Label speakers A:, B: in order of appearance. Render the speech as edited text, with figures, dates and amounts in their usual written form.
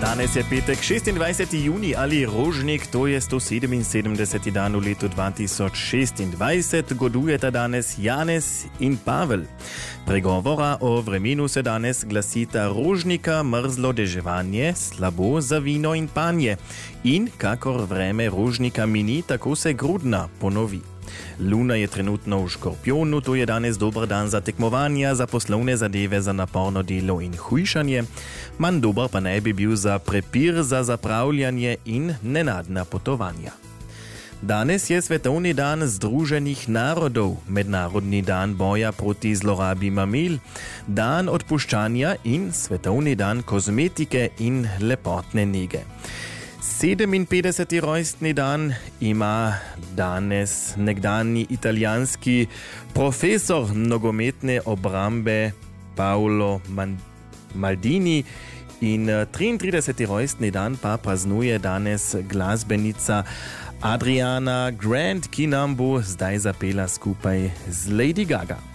A: Danes je petek 26. juni, ali rožnik, to je 177. dan v letu 2026, godujeta danes Janez in Pavel. Pregovora o vremenu se danes glasita rožnika, mrzlo deževanje, slabo za vino in panje. In kakor vreme rožnika mini, tako se grudna ponovi. Luna je trenutno v Škorpionu, to je danes dober dan za tekmovanja, za poslovne zadeve, za naporno delo in hujšanje. Manj dober pa naj bi bil za prepir, za zapravljanje in nenadna potovanja. Danes je Svetovni dan Združenih narodov, Mednarodni dan boja proti zlorabi mamil, dan odpuščanja in Svetovni dan kozmetike in lepotne nege. 57. rojstni dan ima danes nekdanji italijanski profesor nogometne obrambe Paolo Maldini in 33. rojstni dan pa praznuje danes glasbenica Adriana Grant, ki nam bo zdaj zapela skupaj z Lady Gaga.